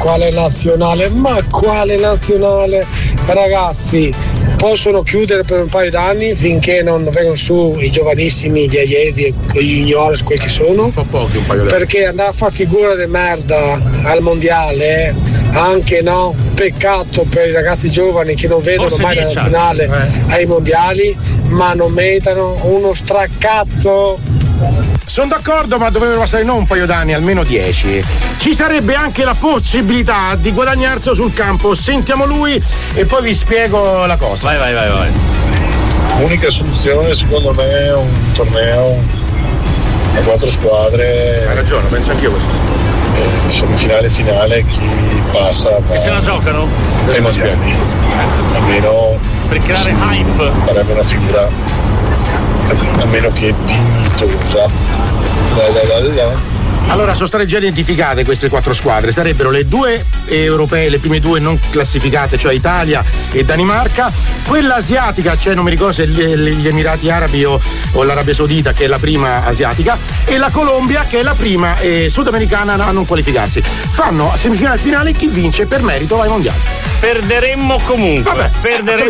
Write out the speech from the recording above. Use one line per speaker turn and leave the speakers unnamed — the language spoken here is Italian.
quale nazionale? Ma quale nazionale? Ragazzi, possono chiudere per un paio d'anni finché non vengono su i giovanissimi, gli allievi e gli juniores, quelli che sono.
Un po' pochi, un paio d'anni.
Perché andare a fare figura di merda al mondiale, anche no, peccato per i ragazzi giovani che non vedono
Forse
mai la
10
nazionale ai mondiali, ma non meritano uno straccazzo.
Sono d'accordo, ma dovrebbero passare non un paio d'anni, almeno 10. Ci sarebbe anche la possibilità di guadagnarselo sul campo. Sentiamo lui e poi vi spiego la cosa.
Vai.
L'unica soluzione secondo me è un torneo a 4 squadre.
Hai ragione, penso anch'io così.
Semifinale e finale, chi passa
E se la giocano?
ai mondiali. Almeno
per creare hype.
Farebbe una figura almeno che dignitosa.
Allora, sono state già identificate queste 4 squadre, sarebbero le 2 europee, le prime 2 non classificate, cioè Italia e Danimarca, quella asiatica, cioè non mi ricordo se gli Emirati Arabi o l'Arabia Saudita, che è la prima asiatica, e la Colombia, che è la prima sudamericana a non qualificarsi. Fanno semifinale e finale, chi vince per merito va ai mondiali.
Perderemmo comunque.
Vabbè,